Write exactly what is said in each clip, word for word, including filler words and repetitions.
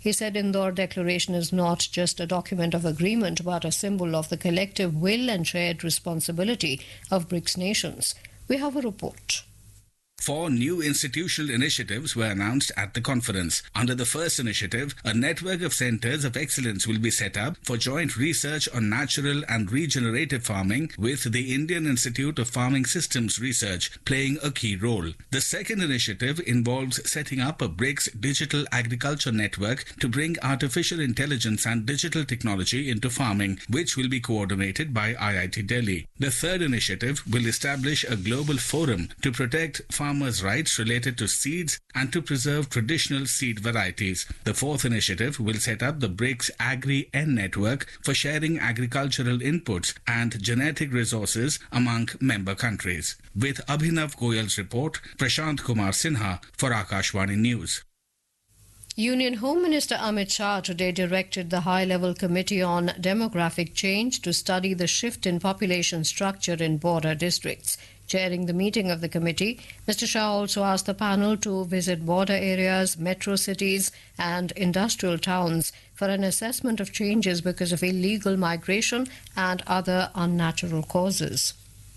He said Indore Declaration is not just a document of agreement but a symbol of the collective will and shared responsibility of BRICS nations. We have a report. Four new institutional initiatives were announced at the conference. Under the first initiative, a network of centers of excellence will be set up for joint research on natural and regenerative farming, with the Indian Institute of Farming Systems Research playing a key role. The second initiative involves setting up a BRICS digital agriculture network to bring artificial intelligence and digital technology into farming, which will be coordinated by I I T Delhi. The third initiative will establish a global forum to protect farmers' rights related to seeds and to preserve traditional seed varieties. The fourth initiative will set up the BRICS Agri-N network for sharing agricultural inputs and genetic resources among member countries. With Abhinav Goyal's report, Prashant Kumar Sinha for Akashvani News. Union Home Minister Amit Shah today directed the High-Level Committee on Demographic Change to study the shift in population structure in border districts. Chairing the meeting of the committee, Mister Shah also asked the panel to visit border areas, metro cities and industrial towns for an assessment of changes because of illegal migration and other unnatural causes.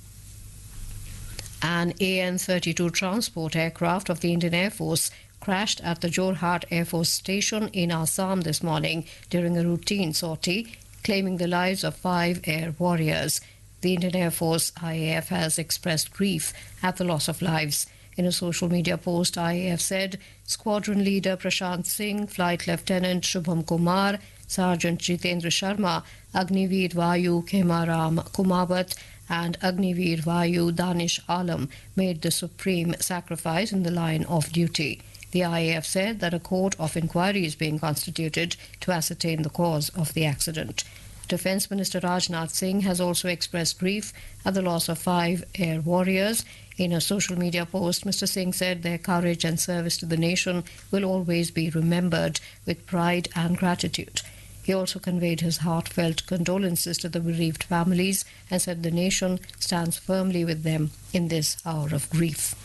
An A N thirty-two transport aircraft of the Indian Air Force crashed at the Jorhat Air Force Station in Assam this morning during a routine sortie, claiming the lives of five air warriors. The Indian Air Force I A F has expressed grief at the loss of lives. In a social media post, I A F said Squadron Leader Prashant Singh, Flight Lieutenant Shubham Kumar, Sergeant Jitendra Sharma, Agniveer Vayu Khemaram Kumawat and Agniveer Vayu Danish Alam made the supreme sacrifice in the line of duty. The I A F said that a court of inquiry is being constituted to ascertain the cause of the accident. Defence Minister Rajnath Singh has also expressed grief at the loss of five air warriors. In a social media post, Mister Singh said their courage and service to the nation will always be remembered with pride and gratitude. He also conveyed his heartfelt condolences to the bereaved families and said the nation stands firmly with them in this hour of grief.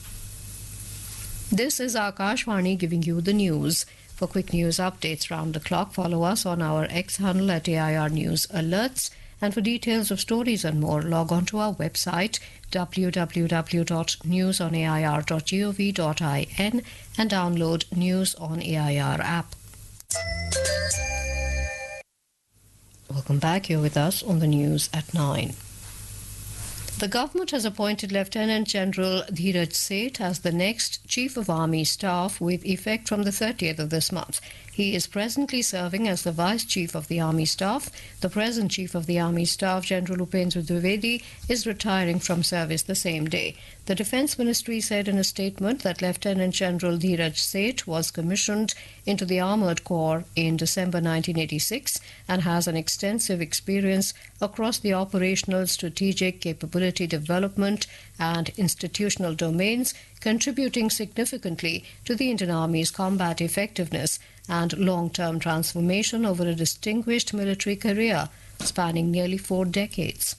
This is Akashvani giving you the news. For quick news updates round the clock, follow us on our X handle at A I R News Alerts. And for details of stories and more, log on to our website w w w dot news on a i r dot gov dot in and download News on A I R app. Welcome back. You're with us on the news at nine. The government has appointed Lieutenant General Dheeraj Seth as the next Chief of Army Staff with effect from the thirtieth of this month. He is presently serving as the Vice Chief of the Army Staff. The present Chief of the Army Staff, General Upendra Dwivedi, is retiring from service the same day. The Defence Ministry said in a statement that Lieutenant General Dheeraj Seth was commissioned into the Armoured Corps in December nineteen eighty-six and has an extensive experience across the operational, strategic, capability development and institutional domains, contributing significantly to the Indian Army's combat effectiveness and long-term transformation over a distinguished military career spanning nearly four decades.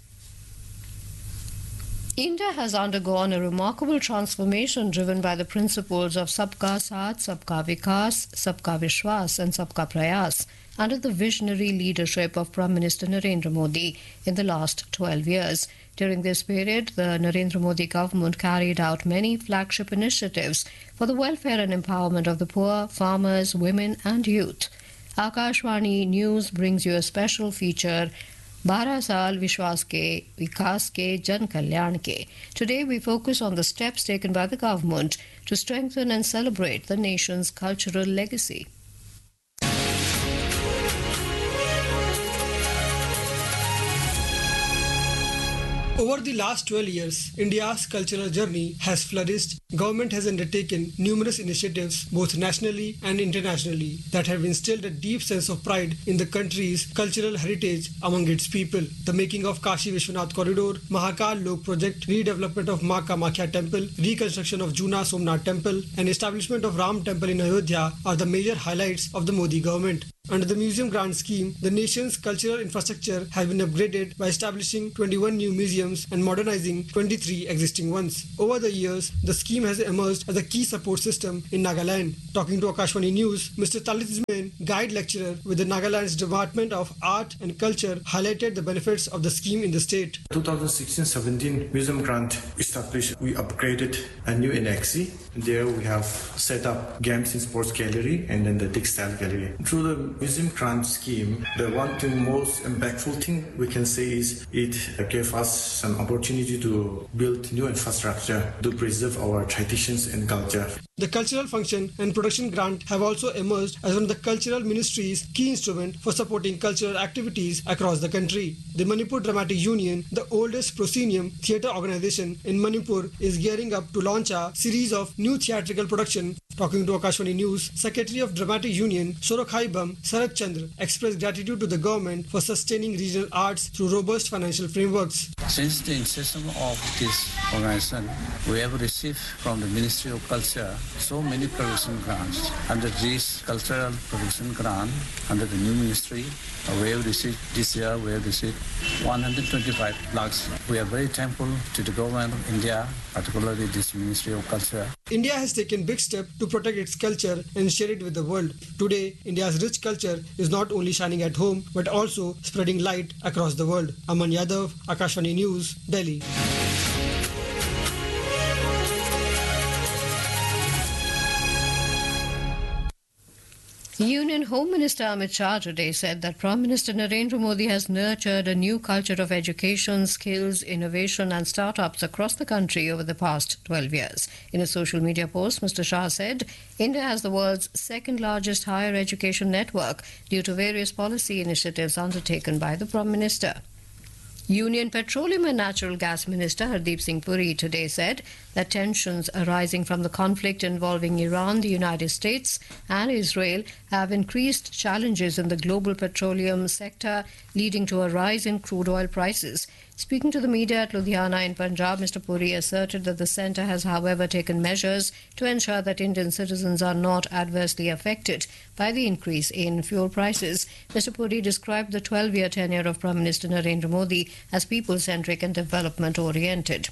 India has undergone a remarkable transformation driven by the principles of Sabka Saath, Sabka Vikas, Sabka Vishwas and Sabka Prayas under the visionary leadership of Prime Minister Narendra Modi in the last twelve years. During this period, the Narendra Modi government carried out many flagship initiatives for the welfare and empowerment of the poor, farmers, women and youth. Akashvani News brings you a special feature, बारह साल विश्वास के विकास के जन कल्याण के. Today we focus on the steps taken by the government to strengthen and celebrate the nation's cultural legacy. Over the last twelve years, India's cultural journey has flourished. Government has undertaken numerous initiatives, both nationally and internationally, that have instilled a deep sense of pride in the country's cultural heritage among its people. The making of Kashi Vishwanath Corridor, Mahakal Lok Project, redevelopment of Maa Kamakhya Temple, reconstruction of Juna Somnath Temple, and establishment of Ram Temple in Ayodhya are the major highlights of the Modi government. Under the Museum Grant Scheme, the nation's cultural infrastructure has been upgraded by establishing twenty-one new museums and modernizing twenty-three existing ones. Over the years, the scheme has emerged as a key support system in Nagaland. Talking to Akashvani News, Mister Talit Zmin, guide lecturer with the Nagaland's Department of Art and Culture, highlighted the benefits of the scheme in the state. twenty sixteen seventeen Museum Grant established, we upgraded a new annexi. There we have set up games and sports gallery and then the textile gallery. Through the Museum Grant scheme, the one thing most impactful thing we can say is it gave us some opportunity to build new infrastructure to preserve our traditions and culture. The Cultural Function and Production Grant have also emerged as one of the Cultural Ministry's key instrument for supporting cultural activities across the country. The Manipur Dramatic Union, the oldest proscenium theatre organization in Manipur, is gearing up to launch a series of new theatrical production. Talking to Akashvani News, Secretary of Dramatic Union Sorokhaibam Sarat Chandra expressed gratitude to the government for sustaining regional arts through robust financial frameworks. Since the inception of this organization, we have received from the Ministry of Culture so many production grants. Under this cultural production grant, under the new ministry, we have received this year, we have received one hundred twenty-five lakhs. We are very thankful to the government of India, particularly this Ministry of Culture. India has taken big steps to protect its culture and share it with the world. Today, India's rich culture is not only shining at home, but also spreading light across the world. Aman Yadav, Akashvani News, Delhi. Union Home Minister Amit Shah today said that Prime Minister Narendra Modi has nurtured a new culture of education, skills, innovation and startups across the country over the past twelve years. In a social media post, Mister Shah said, India has the world's second largest higher education network due to various policy initiatives undertaken by the Prime Minister. Union Petroleum and Natural Gas Minister Hardeep Singh Puri today said that tensions arising from the conflict involving Iran, the United States and Israel have increased challenges in the global petroleum sector, leading to a rise in crude oil prices. Speaking to the media at Ludhiana in Punjab, Mister Puri asserted that the centre has, however, taken measures to ensure that Indian citizens are not adversely affected by the increase in fuel prices. Mister Puri described the twelve-year tenure of Prime Minister Narendra Modi as people-centric and development-oriented.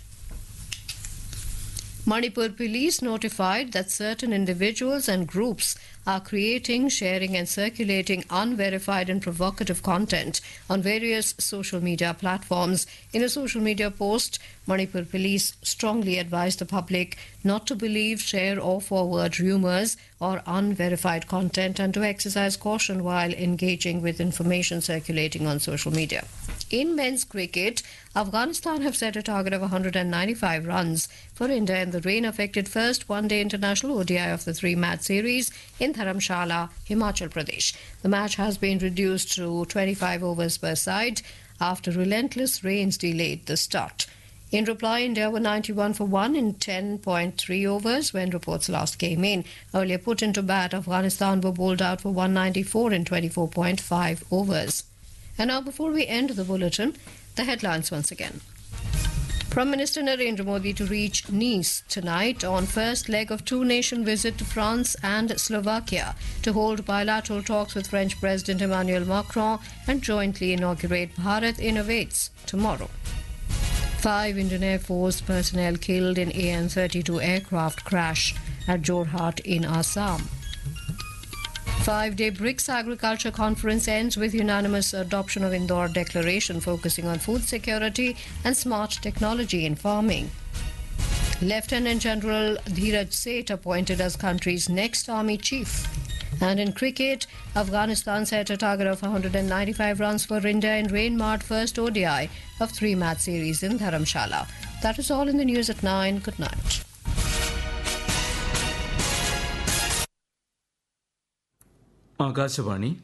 Manipur police notified that certain individuals and groups are creating, sharing and circulating unverified and provocative content on various social media platforms. In a social media post, Manipur police strongly advised the public not to believe, share or forward rumours or unverified content and to exercise caution while engaging with information circulating on social media. In men's cricket, Afghanistan have set a target of one hundred ninety-five runs for India in the rain-affected first one-day international O D I of the three-match series in Dharamshala, Himachal Pradesh. The match has been reduced to twenty-five overs per side after relentless rains delayed the start. In reply, India were ninety-one for one in ten point three overs when reports last came in. Earlier put into bat, Afghanistan were bowled out for one ninety-four in twenty-four point five overs. And now, before we end the bulletin, the headlines once again. Prime Minister Narendra Modi to reach Nice tonight on first leg of two-nation visit to France and Slovakia to hold bilateral talks with French President Emmanuel Macron and jointly inaugurate Bharat Innovates tomorrow. Five Indian Air Force personnel killed in A N thirty-two aircraft crash at Jorhat in Assam. Five-day BRICS Agriculture Conference ends with unanimous adoption of Indore Declaration focusing on food security and smart technology in farming. Lieutenant General Dheeraj Seth appointed as country's next army chief. And in cricket, Afghanistan set a target of one hundred ninety-five runs for India in rain-marred first O D I of three-match series in Dharamshala. That is all in the news at nine. Good night. Akashvani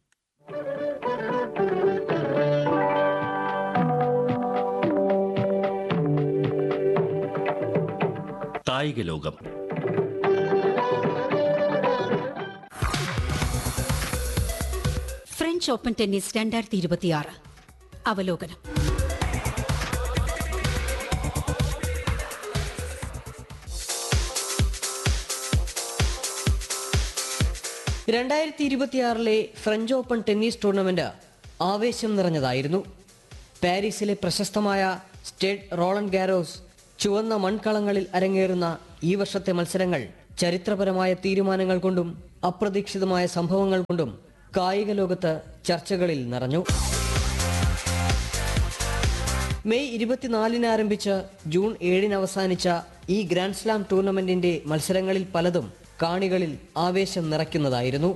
കായിക ലോകം. French open tennis രണ്ടായിരത്തി ഇരുപത്തിയാറ് അവലോകനം. രണ്ടായിരത്തി ഇരുപത്തിയാറിലെ French open tennis tournament ആവേശം നിറഞ്ഞതായിരുന്നു. പാരീസിലെ പ്രശസ്തമായ സ്റ്റേഡ് റോളൻ ഗാരോസ് ചുവന്ന മൺകളങ്ങളിൽ അരങ്ങേറുന്ന ഈ വർഷത്തെ മത്സരങ്ങൾ ചരിത്രപരമായ തീരുമാനങ്ങൾ കൊണ്ടും അപ്രതീക്ഷിതമായ സംഭവങ്ങൾ കൊണ്ടും കായിക ലോകത്ത് ചർച്ചകളിൽ നിറഞ്ഞു. മെയ് ഇരുപത്തിനാലിന് ആരംഭിച്ച് ജൂൺ ഏഴിന് അവസാനിച്ച ഈ ഗ്രാൻഡ് സ്ലാം ടൂർണമെന്റിന്റെ മത്സരങ്ങളിൽ പലതും കാണികളിൽ ആവേശം നിറയ്ക്കുന്നതായിരുന്നു.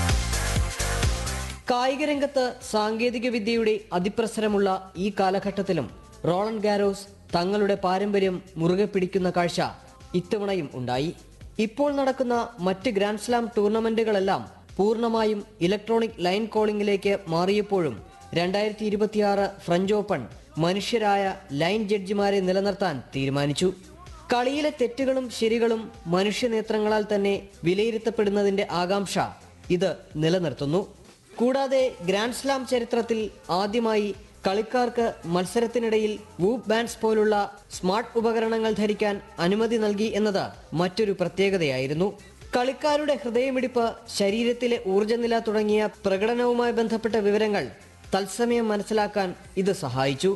കായിക രംഗത്ത് സാങ്കേതിക വിദ്യയുടെ അതിപ്രസരമുള്ള ഈ കാലഘട്ടത്തിലും റോളൻ ഗാരോസ് തങ്ങളുടെ പാരമ്പര്യം മുറുകെ പിടിക്കുന്ന കാഴ്ച ഇത്തവണയും ഉണ്ടായി. ഇപ്പോൾ നടക്കുന്ന മറ്റ് ഗ്രാൻഡ് സ്ലാം ടൂർണമെന്റുകളെല്ലാം പൂർണ്ണമായും ഇലക്ട്രോണിക് ലൈൻ കോളിംഗിലേക്ക് മാറിയപ്പോഴും രണ്ടായിരത്തി ഇരുപത്തിയാറ് ഫ്രഞ്ച് ഓപ്പൺ മനുഷ്യരായ ലൈൻ ജഡ്ജിമാരെ നിലനിർത്താൻ തീരുമാനിച്ചു. കളിയിലെ തെറ്റുകളും ശരികളും മനുഷ്യനേത്രങ്ങളാൽ തന്നെ വിലയിരുത്തപ്പെടുന്നതിന്റെ ആകാംക്ഷ ഇത് നിലനിർത്തുന്നു. കൂടാതെ ഗ്രാൻഡ് സ്ലാം ചരിത്രത്തിൽ ആദ്യമായി കളിക്കാർക്ക് മത്സരത്തിനിടയിൽ വൂപ്പ് ബാൻഡ്സ് പോലുള്ള സ്മാർട്ട് ഉപകരണങ്ങൾ ധരിക്കാൻ അനുമതി നൽകി എന്നത് മറ്റൊരു പ്രത്യേകതയായിരുന്നു. കളിക്കാരുടെ ഹൃദയമിടിപ്പ്, ശരീരത്തിലെ ഊർജ്ജനില തുടങ്ങിയ പ്രകടനവുമായി ബന്ധപ്പെട്ട വിവരങ്ങൾ തത്സമയം മനസ്സിലാക്കാൻ ഇത് സഹായിച്ചു.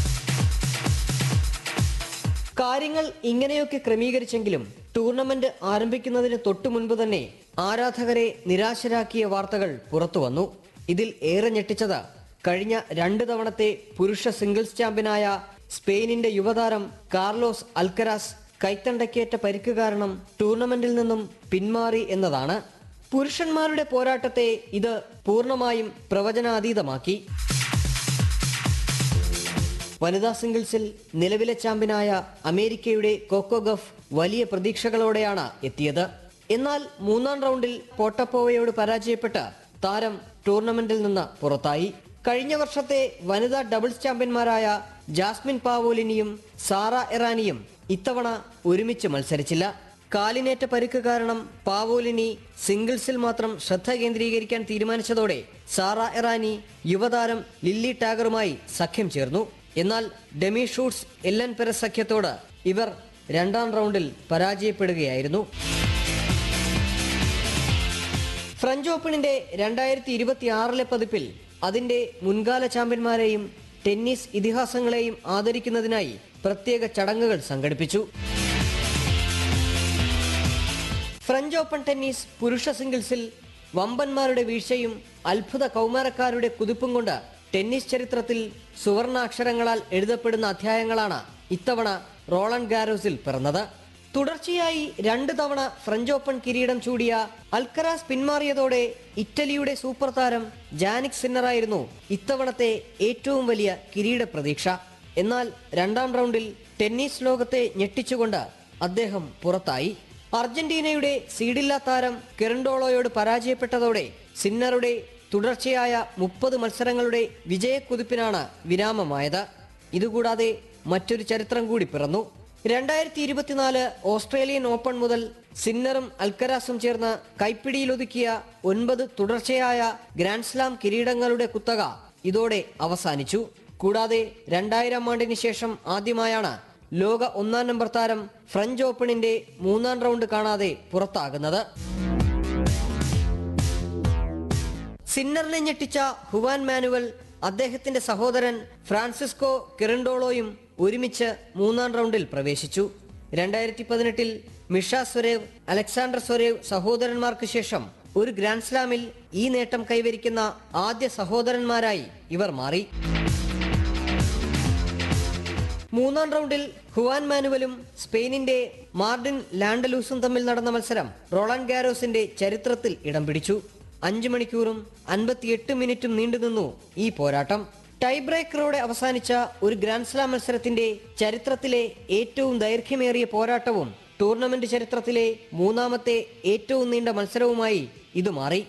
കാര്യങ്ങൾ ഇങ്ങനെയൊക്കെ ക്രമീകരിച്ചെങ്കിലും ടൂർണമെന്റ് ആരംഭിക്കുന്നതിന് തൊട്ടു മുൻപ് തന്നെ ആരാധകരെ നിരാശരാക്കിയ വാർത്തകൾ പുറത്തുവന്നു. ഇതിൽ ഏറെ ഞെട്ടിച്ചത് കഴിഞ്ഞ രണ്ട് തവണത്തെ പുരുഷ സിംഗിൾസ് ചാമ്പ്യനായ സ്പെയിനിന്റെ യുവതാരം കാർലോസ് അൽക്കരാസ് കൈത്തണ്ടയ്ക്കേറ്റ പരിക്ക് കാരണം ടൂർണമെന്റിൽ നിന്നും പിന്മാറി എന്നതാണ്. പുരുഷന്മാരുടെ പോരാട്ടത്തെ ഇത് പൂർണ്ണമായും പ്രവചനാതീതമാക്കി. വനിതാ സിംഗിൾസിൽ നിലവിലെ ചാമ്പ്യനായ അമേരിക്കയുടെ കോക്കോ ഗഫ് വലിയ പ്രതീക്ഷകളോടെയാണ് എത്തിയത്. എന്നാൽ മൂന്നാം റൗണ്ടിൽ പോട്ടപ്പോവയോട് പരാജയപ്പെട്ട് താരം ടൂർണമെന്റിൽ നിന്ന് പുറത്തായി. കഴിഞ്ഞ വർഷത്തെ വനിതാ ഡബിൾസ് ചാമ്പ്യന്മാരായ ജാസ്മിൻ പാവോലിനിയും സാറ ഇറാനിയും ഇത്തവണ ഒരുമിച്ച് മത്സരിച്ചില്ല. കാലിനേറ്റ പരിക്ക് കാരണം പാവോലിനി സിംഗിൾസിൽ മാത്രം ശ്രദ്ധ കേന്ദ്രീകരിക്കാൻ തീരുമാനിച്ചതോടെ സാറ ഇറാനി യുവതാരം ലില്ലി ടാഗറുമായി സഖ്യം ചേർന്നു. എന്നാൽ ഡെമി ഷൂട്ട്സ് എല്ലൻ പെരസ് സഖ്യത്തോട് ഇവർ രണ്ടാം റൗണ്ടിൽ പരാജയപ്പെടുകയായിരുന്നു. ഫ്രഞ്ച് ഓപ്പണിന്റെ രണ്ടായിരത്തി ഇരുപത്തി ആറിലെ പതിപ്പിൽ അതിന്റെ മുൻകാല ചാമ്പ്യന്മാരെയും ടെന്നീസ് ഇതിഹാസങ്ങളെയും ആദരിക്കുന്നതിനായി പ്രത്യേക ചടങ്ങുകൾ സംഘടിപ്പിച്ചു. ഫ്രഞ്ച് ഓപ്പൺ ടെന്നീസ് പുരുഷ സിംഗിൾസിൽ വമ്പന്മാരുടെ വീഴ്ചയും അത്ഭുത കൗമാരക്കാരുടെ കുതിപ്പും കൊണ്ട് ടെന്നീസ് ചരിത്രത്തിൽ സുവർണാക്ഷരങ്ങളാൽ എഴുതപ്പെടുന്ന അധ്യായങ്ങളാണ് ഇത്തവണ റോളൻ ഗാരോസിൽ പിറന്നത്. തുടർച്ചയായി രണ്ട് തവണ ഫ്രഞ്ച് ഓപ്പൺ കിരീടം ചൂടിയ അൽക്കരാസ് പിന്മാറിയതോടെ ഇറ്റലിയുടെ സൂപ്പർ താരം ജാനിക് സിന്നറായിരുന്നു ഇത്തവണത്തെ ഏറ്റവും വലിയ കിരീട പ്രതീക്ഷ. എന്നാൽ രണ്ടാം റൗണ്ടിൽ ടെന്നീസ് ലോകത്തെ ഞെട്ടിച്ചുകൊണ്ട് അദ്ദേഹം പുറത്തായി. അർജന്റീനയുടെ സീഡില്ലാ താരം കെറിൻഡോളോയോട് പരാജയപ്പെട്ടതോടെ സിന്നറുടെ തുടർച്ചയായ മുപ്പത് മത്സരങ്ങളുടെ വിജയക്കുതിപ്പിനാണ് വിരാമമായത്. ഇതുകൂടാതെ മറ്റൊരു ചരിത്രം കൂടി പിറന്നു. രണ്ടായിരത്തി ഇരുപത്തിനാല് ഓസ്ട്രേലിയൻ ഓപ്പൺ മുതൽ സിന്നറും അൽക്കരാസും ചേർന്ന് കൈപ്പിടിയിലൊതുക്കിയ ഒൻപത് തുടർച്ചയായ ഗ്രാൻഡ് സ്ലാം കിരീടങ്ങളുടെ കുത്തക ഇതോടെ അവസാനിച്ചു. കൂടാതെ രണ്ടായിരം ആണ്ടിന് ശേഷം ആദ്യമായാണ് ലോക ഒന്നാം നമ്പർ താരം ഫ്രഞ്ച് ഓപ്പണിന്റെ മൂന്നാം റൗണ്ട് കാണാതെ പുറത്താകുന്നത്. സിന്നറിനെ ഞെട്ടിച്ച ഹുവാൻ മാനുവൽ അദ്ദേഹത്തിന്റെ സഹോദരൻ ഫ്രാൻസിസ്കോ കെറിൻഡോളോയും ഒരുമിച്ച് മൂന്നാം റൗണ്ടിൽ പ്രവേശിച്ചു. രണ്ടായിരത്തി പതിനെട്ടിൽ മിഷ സ്വരേവ്, അലക്സാണ്ടർ സ്വരേവ് സഹോദരന്മാർക്ക് ശേഷം ഒരു ഗ്രാൻഡ് സ്ലാമിൽ ഈ നേട്ടം കൈവരിക്കുന്ന ആദ്യ സഹോദരന്മാരായി ഇവർ മാറി. മൂന്നാം റൗണ്ടിൽ ഹുവാൻ മാനുവലും സ്പെയിനിന്റെ മാർഡിൻ ലാൻഡലൂസും തമ്മിൽ നടന്ന മത്സരം റോളൻ ഗാരോസിന്റെ ചരിത്രത്തിൽ ഇടം പിടിച്ചു. അഞ്ചു മണിക്കൂറും അൻപത്തിയെട്ട് മിനിറ്റും നീണ്ടുനിന്നു ഈ പോരാട്ടം. ടൈ ബ്രേക്കറോടെ അവസാനിച്ച ഒരു ഗ്രാൻഡ് സ്ലാം മത്സരത്തിന്റെ ചരിത്രത്തിലെ ഏറ്റവും ദൈർഘ്യമേറിയ പോരാട്ടവും ടൂർണമെന്റ് ചരിത്രത്തിലെ മൂന്നാമത്തെ ഏറ്റവും നീണ്ട മത്സരവുമായി ഇത് മാറി.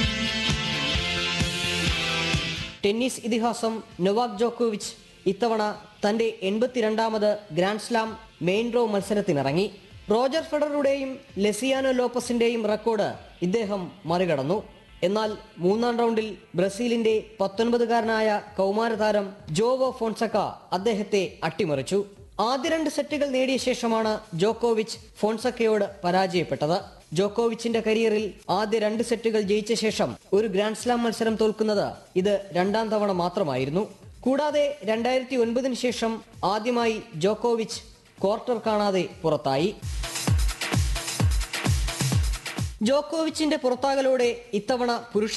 ടെന്നീസ് ഇതിഹാസം നൊവാക് ജോക്കോവിച്ച് ഇത്തവണ തന്റെ എൺപത്തിരണ്ടാമത് grand slam main draw മത്സരത്തിനിറങ്ങി. Roger ഫെഡററുടെയും ലെസിയാനോ ലോപ്പസിന്റെയും record ഇദ്ദേഹം മറികടന്നു. എന്നാൽ മൂന്നാം റൗണ്ടിൽ ബ്രസീലിന്റെ പത്തൊൻപതുകാരനായ കൗമാരതാരം ജോവോ ഫോൺസക്ക അദ്ദേഹത്തെ അട്ടിമറിച്ചു. ആദ്യ രണ്ട് സെറ്റുകൾ നേടിയ ശേഷമാണ് ജോക്കോവിച്ച് ഫോൺസക്കയോട് പരാജയപ്പെട്ടത്. ജോക്കോവിച്ചിന്റെ കരിയറിൽ ആദ്യ രണ്ട് സെറ്റുകൾ ജയിച്ച ശേഷം ഒരു ഗ്രാൻഡ് സ്ലാം മത്സരം തോൽക്കുന്നത് ഇത് രണ്ടാം തവണ മാത്രമായിരുന്നു. കൂടാതെ രണ്ടായിരത്തി ഒൻപതിന് ശേഷം ആദ്യമായി ജോക്കോവിച്ച് ക്വാർട്ടർ കാണാതെ പുറത്തായി. ജോക്കോവിച്ചിന്റെ പുറത്താകലോടെ ഇത്തവണ പുരുഷ